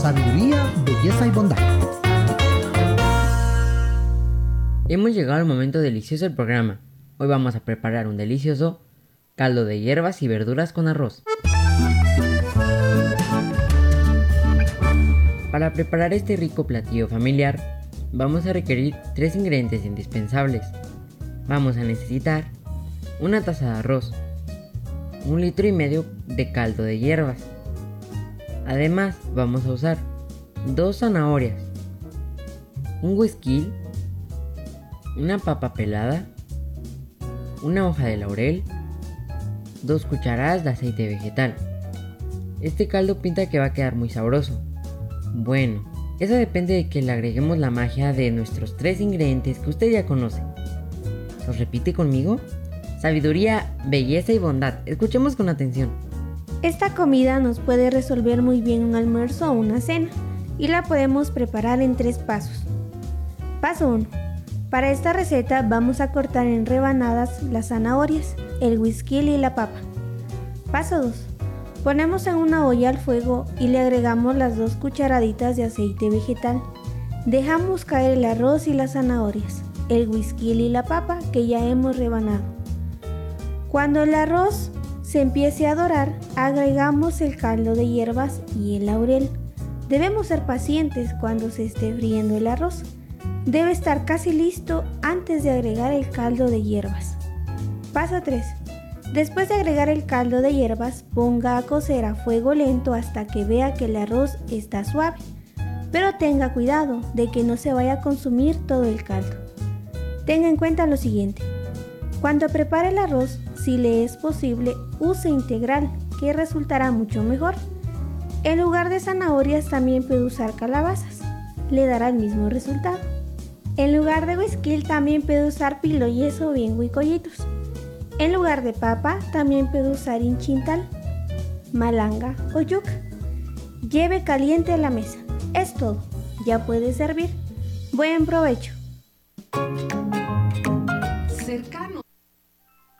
Sabiduría, belleza y bondad. Hemos llegado al momento delicioso del programa. Hoy vamos a preparar un delicioso caldo de hierbas y verduras con arroz. Para preparar este rico platillo familiar, vamos a requerir 3 ingredientes indispensables. Vamos a necesitar una taza de arroz, 1,5 litros de caldo de hierbas. Además, vamos a usar 2 zanahorias, un güisquil, una papa pelada, una hoja de laurel, 2 cucharadas de aceite vegetal. Este caldo pinta que va a quedar muy sabroso. Bueno, eso depende de que le agreguemos la magia de nuestros 3 ingredientes que usted ya conoce. ¿Los repite conmigo? Sabiduría, belleza y bondad. Escuchemos con atención. Esta comida nos puede resolver muy bien un almuerzo o una cena y la podemos preparar en 3 pasos. Paso 1. Para esta receta vamos a cortar en rebanadas las zanahorias, el güisquil y la papa. Paso 2. Ponemos en una olla al fuego y le agregamos las 2 cucharaditas de aceite vegetal. Dejamos caer el arroz y las zanahorias, el güisquil y la papa que ya hemos rebanado. Cuando el arroz se empiece a dorar, agregamos el caldo de hierbas y el laurel. Debemos ser pacientes cuando se esté friendo el arroz. Debe estar casi listo antes de agregar el caldo de hierbas. Paso 3. Después de agregar el caldo de hierbas, ponga a cocer a fuego lento hasta que vea que el arroz está suave. Pero tenga cuidado de que no se vaya a consumir todo el caldo. Tenga en cuenta lo siguiente. Cuando prepare el arroz, si le es posible, use integral, que resultará mucho mejor. En lugar de zanahorias también puede usar calabazas, le dará el mismo resultado. En lugar de güisquil también puede usar piloyes o bien huicollitos. En lugar de papa también puede usar inchintal, malanga o yuca. Lleve caliente a la mesa. Es todo, ya puede servir. Buen provecho. Cercano